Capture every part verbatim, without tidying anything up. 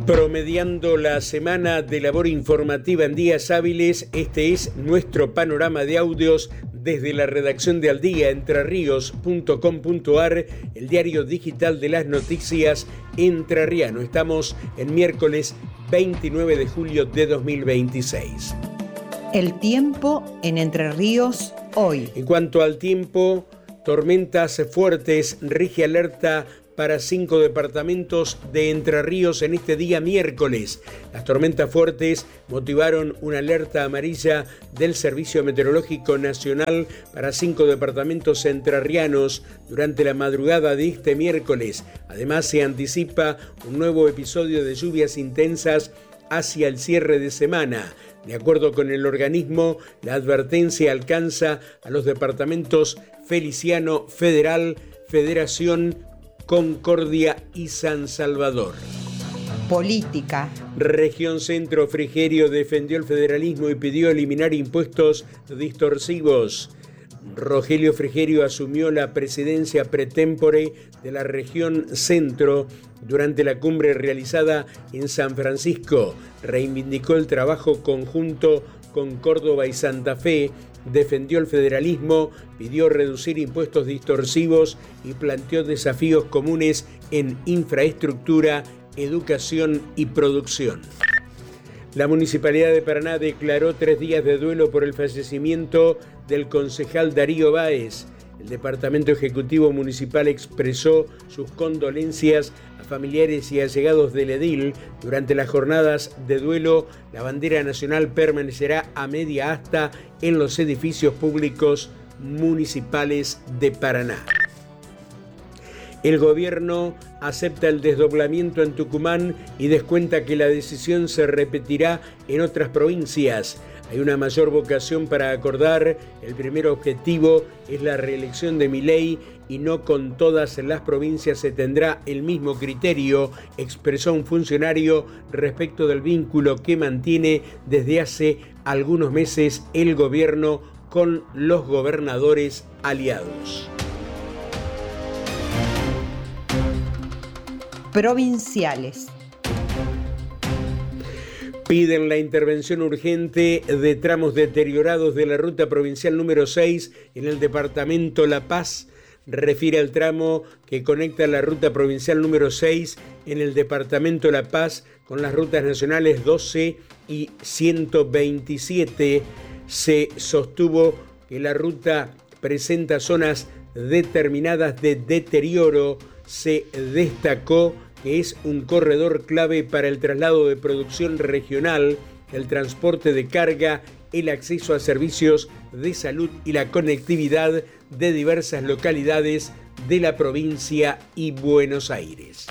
Promediando la semana de labor informativa en días hábiles, este es nuestro panorama de audios desde la redacción de Al Día, entrerríos punto com punto ar, el diario digital de las noticias entrerriano. Estamos en miércoles veintinueve de julio de dos mil veintiséis. El tiempo en Entre Ríos hoy. En cuanto al tiempo, tormentas fuertes, rige alerta para cinco departamentos de Entre Ríos en este día miércoles. Las tormentas fuertes motivaron una alerta amarilla del Servicio Meteorológico Nacional para cinco departamentos entrerrianos durante la madrugada de este miércoles. Además, se anticipa un nuevo episodio de lluvias intensas hacia el cierre de semana. De acuerdo con el organismo, la advertencia alcanza a los departamentos Feliciano, Federal, Federación, Concordia y San Salvador. Política. Región Centro, Frigerio defendió el federalismo y pidió eliminar impuestos distorsivos. Rogelio Frigerio asumió la presidencia pretempore de la Región Centro durante la cumbre realizada en San Francisco. Reivindicó el trabajo conjunto con Córdoba y Santa Fe, defendió el federalismo, pidió reducir impuestos distorsivos y planteó desafíos comunes en infraestructura, educación y producción. La Municipalidad de Paraná declaró tres días de duelo por el fallecimiento del concejal Darío Báez. El Departamento Ejecutivo Municipal expresó sus condolencias a familiares y allegados del edil. Durante las jornadas de duelo, la bandera nacional permanecerá a media asta en los edificios públicos municipales de Paraná. El gobierno acepta el desdoblamiento en Tucumán y descuenta que la decisión se repetirá en otras provincias. Hay una mayor vocación para acordar. El primer objetivo es la reelección de Milei y no con todas las provincias se tendrá el mismo criterio, expresó un funcionario respecto del vínculo que mantiene desde hace algunos meses el gobierno con los gobernadores aliados. Provinciales. Piden la intervención urgente de tramos deteriorados de la ruta provincial número seis en el departamento La Paz. Refiere al tramo que conecta la ruta provincial número seis en el departamento La Paz con las rutas nacionales doce y ciento veintisiete. Se sostuvo que la ruta presenta zonas determinadas de deterioro. Se destacó que es un corredor clave para el traslado de producción regional, el transporte de carga, el acceso a servicios de salud y la conectividad de diversas localidades de la provincia y Buenos Aires.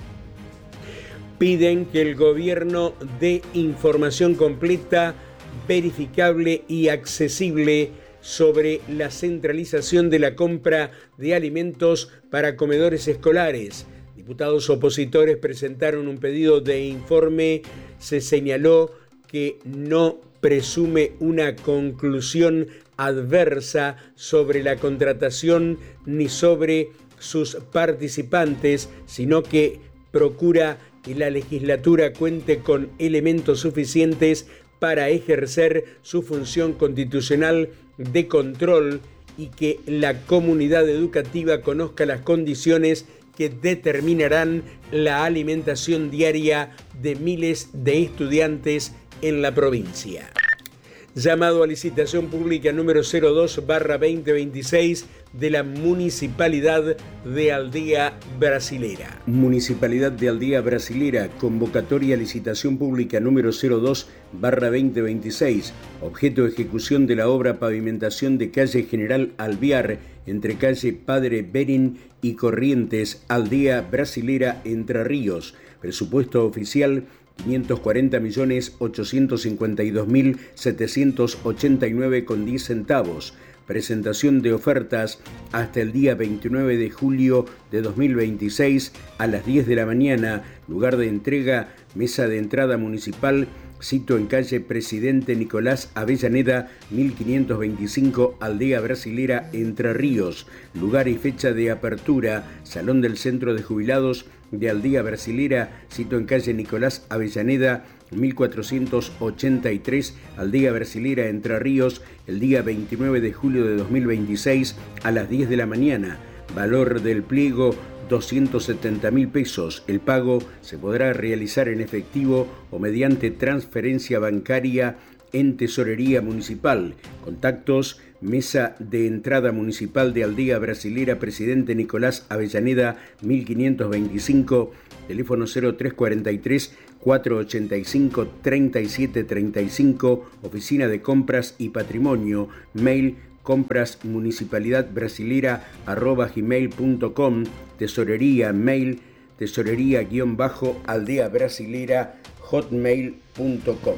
Piden que el gobierno dé información completa, verificable y accesible sobre la centralización de la compra de alimentos para comedores escolares. Diputados opositores presentaron un pedido de informe. Se señaló que no presume una conclusión adversa sobre la contratación ni sobre sus participantes, sino que procura que la legislatura cuente con elementos suficientes para ejercer su función constitucional de control y que la comunidad educativa conozca las condiciones que determinarán la alimentación diaria de miles de estudiantes en la provincia. Llamado a licitación pública número cero dos barra veinte veintiséis de la Municipalidad de Aldea Brasilera. Municipalidad de Aldea Brasilera, convocatoria a licitación pública número cero dos barra veinte veintiséis, objeto de ejecución de la obra pavimentación de calle General Alvear, entre calle Padre Berín y Corrientes, Aldea Brasilera, Entre Ríos. Presupuesto oficial quinientos cuarenta millones ochocientos cincuenta y dos mil setecientos ochenta y nueve con diez centavos. Presentación de ofertas hasta el día veintinueve de julio de dos mil veintiséis a las diez de la mañana. Lugar de entrega, mesa de entrada municipal, sito en calle Presidente Nicolás Avellaneda, mil quinientos veinticinco, Aldea Brasilera, Entre Ríos. Lugar y fecha de apertura, Salón del Centro de Jubilados, de Aldea Brasilera, sito en calle Nicolás Avellaneda, mil cuatrocientos ochenta y tres, Aldea Brasilera, Entre Ríos, el día veintinueve de julio de dos mil veintiséis a las diez de la mañana. Valor del pliego doscientos setenta mil pesos. El pago se podrá realizar en efectivo o mediante transferencia bancaria en Tesorería Municipal. Contactos: Mesa de Entrada Municipal de Aldea Brasilera, Presidente Nicolás Avellaneda, mil quinientos veinticinco, teléfono cero tres cuarenta y tres, cuatrocientos ochenta y cinco, treinta y siete treinta y cinco, Oficina de Compras y Patrimonio, mail comprasmunicipalidadbrasilera arroba gmail punto com, tesorería, mail tesorería-aldea brasilera hotmail punto com.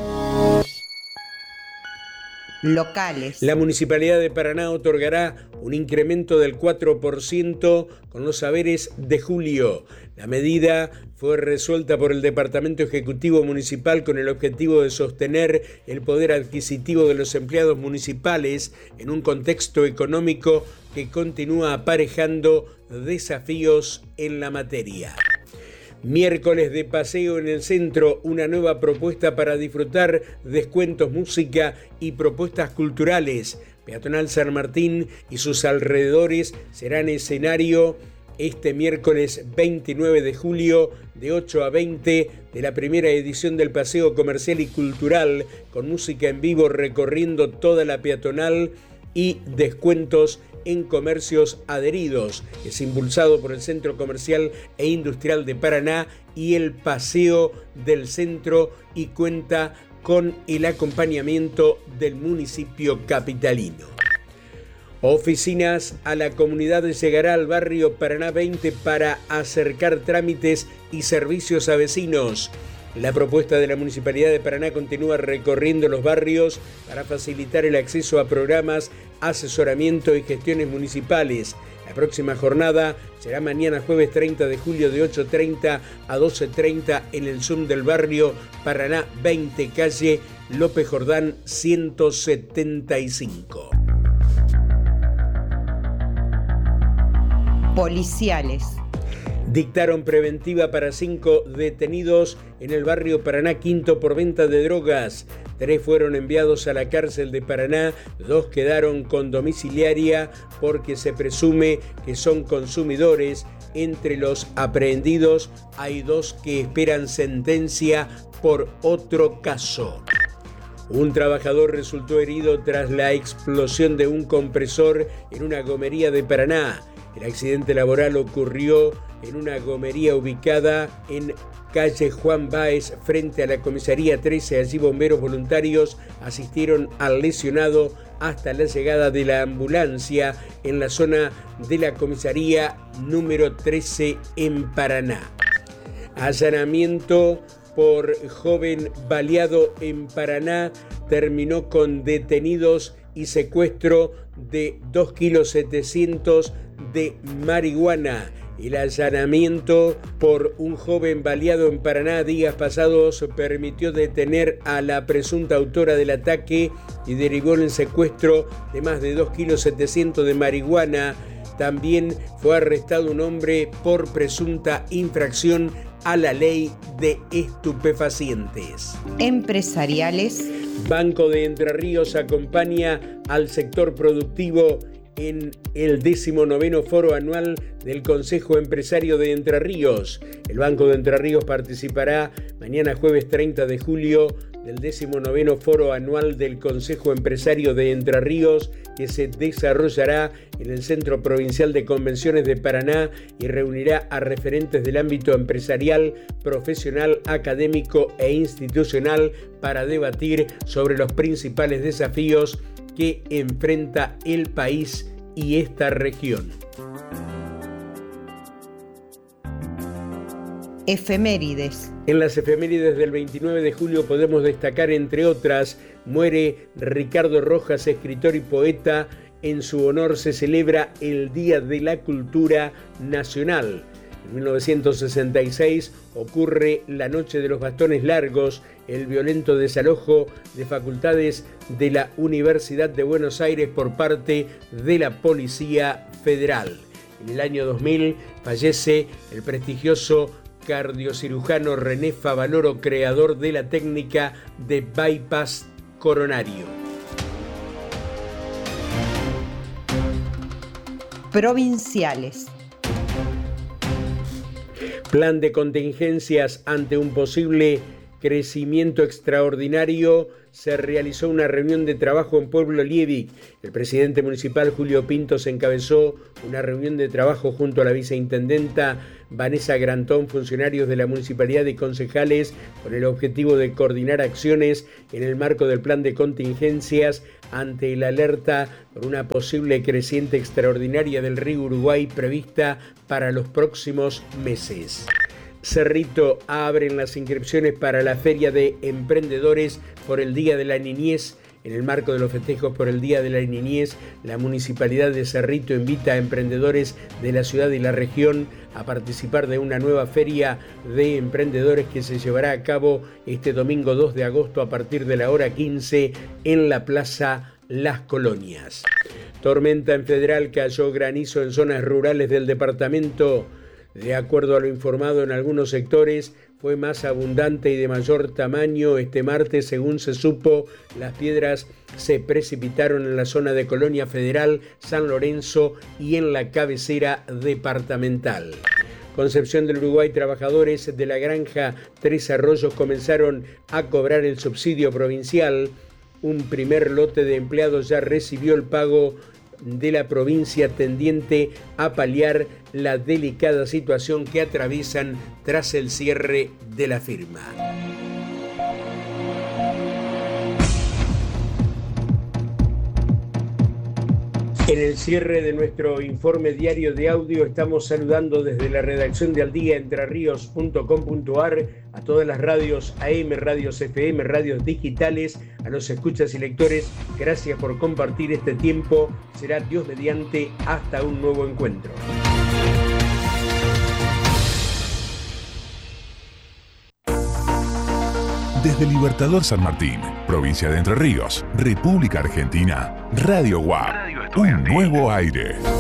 Locales. La Municipalidad de Paraná otorgará un incremento del cuatro por ciento con los haberes de julio. La medida fue resuelta por el Departamento Ejecutivo Municipal con el objetivo de sostener el poder adquisitivo de los empleados municipales en un contexto económico que continúa aparejando desafíos en la materia. Miércoles de paseo en el centro, una nueva propuesta para disfrutar, descuentos, música y propuestas culturales. Peatonal San Martín y sus alrededores serán escenario este miércoles veintinueve de julio de ocho a veinte de la primera edición del Paseo Comercial y Cultural, con música en vivo recorriendo toda la peatonal y descuentos en comercios adheridos. Es impulsado por el Centro Comercial e Industrial de Paraná y el Paseo del Centro y cuenta con el acompañamiento del municipio capitalino. Oficinas a la comunidad llegará al barrio Paraná veinte para acercar trámites y servicios a vecinos. La propuesta de la Municipalidad de Paraná continúa recorriendo los barrios para facilitar el acceso a programas, asesoramiento y gestiones municipales. La próxima jornada será mañana jueves treinta de julio de ocho treinta a doce treinta en el Zoom del barrio Paraná veinte, calle López Jordán ciento setenta y cinco. Policiales. Dictaron preventiva para cinco detenidos en el barrio Paraná Quinto por venta de drogas. Tres fueron enviados a la cárcel de Paraná, dos quedaron con domiciliaria porque se presume que son consumidores. Entre los aprehendidos hay dos que esperan sentencia por otro caso. Un trabajador resultó herido tras la explosión de un compresor en una gomería de Paraná. El accidente laboral ocurrió en una gomería ubicada en calle Juan Báez, frente a la comisaría trece. Allí bomberos voluntarios asistieron al lesionado hasta la llegada de la ambulancia en la zona de la comisaría número trece en Paraná. Allanamiento por joven baleado en Paraná terminó con detenidos y secuestro de dos kilos setecientos de marihuana. El allanamiento por un joven baleado en Paraná días pasados permitió detener a la presunta autora del ataque y derivó en el secuestro de más de dos kilos setecientos de marihuana. También fue arrestado un hombre por presunta infracción a la ley de estupefacientes. Empresariales. Banco de Entre Ríos acompaña al sector productivo en el decimonoveno Foro Anual del Consejo Empresario de Entre Ríos. El Banco de Entre Ríos participará mañana jueves treinta de julio del decimonoveno Foro Anual del Consejo Empresario de Entre Ríos, que se desarrollará en el Centro Provincial de Convenciones de Paraná y reunirá a referentes del ámbito empresarial, profesional, académico e institucional para debatir sobre los principales desafíos que enfrenta el país y esta región. Efemérides. En las efemérides del veintinueve de julio podemos destacar, entre otras, muere Ricardo Rojas, escritor y poeta. En su honor se celebra el Día de la Cultura Nacional. En mil novecientos sesenta y seis ocurre la Noche de los Bastones Largos, el violento desalojo de facultades de la Universidad de Buenos Aires por parte de la Policía Federal. En el año dos mil fallece el prestigioso cardiocirujano René Favaloro, creador de la técnica de bypass coronario. Provinciales. Plan de contingencias ante un posible crecimiento extraordinario. Se realizó una reunión de trabajo en Pueblo Liebig. El presidente municipal Julio Pintos encabezó una reunión de trabajo junto a la viceintendenta Vanessa Grantón, funcionarios de la municipalidad y concejales, con el objetivo de coordinar acciones en el marco del plan de contingencias ante la alerta por una posible creciente extraordinaria del río Uruguay prevista para los próximos meses. Cerrito abren las inscripciones para la Feria de Emprendedores por el Día de la Niñez. En el marco de los festejos por el Día de la Niñez, la Municipalidad de Cerrito invita a emprendedores de la ciudad y la región a participar de una nueva feria de emprendedores que se llevará a cabo este domingo dos de agosto a partir de la hora quince en la Plaza Las Colonias. Tormenta en Federal, cayó granizo en zonas rurales del departamento. De acuerdo a lo informado en algunos sectores, fue más abundante y de mayor tamaño este martes, según se supo. Las piedras se precipitaron en la zona de Colonia Federal, San Lorenzo y en la cabecera departamental. Concepción del Uruguay, trabajadores de la granja Tres Arroyos comenzaron a cobrar el subsidio provincial. Un primer lote de empleados ya recibió el pago de la provincia tendiente a paliar la delicada situación que atraviesan tras el cierre de la firma. En el cierre de nuestro informe diario de audio estamos saludando desde la redacción de al día entre ríos punto com punto a r a todas las radios A M, radios F M, radios digitales, a los escuchas y lectores. Gracias por compartir este tiempo. Será Dios mediante hasta un nuevo encuentro. Desde Libertador San Martín, provincia de Entre Ríos, República Argentina, Radio W A P, un nuevo aire.